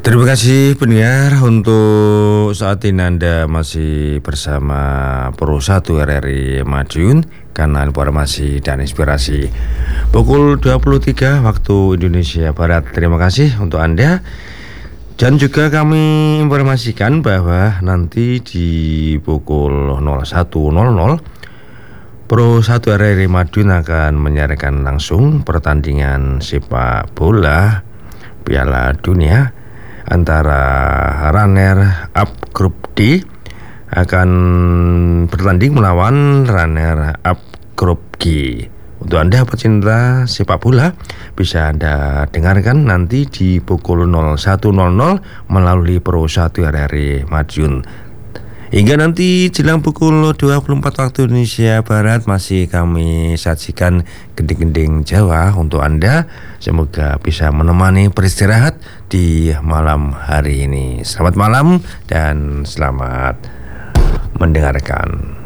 Terima kasih pendengar, untuk saat ini Anda masih bersama Pro 1 RRI Madiun, kanal informasi dan inspirasi. Pukul 23 waktu Indonesia Barat. Terima kasih untuk Anda. Dan juga kami informasikan bahwa nanti di pukul 01.00 Pro 1 RRI Madiun akan menyiarkan langsung pertandingan sepak bola Piala Dunia antara runner up grup D akan bertanding melawan runner up grup G. Untuk Anda pecinta sepak bola, bisa Anda dengarkan nanti di pukul 01.00 melalui Pro 1 RRI Madiun. Hingga nanti jelang pukul 24 waktu Indonesia Barat masih kami sajikan gending-gending Jawa untuk Anda. Semoga bisa menemani beristirahat di malam hari ini. Selamat malam dan selamat mendengarkan.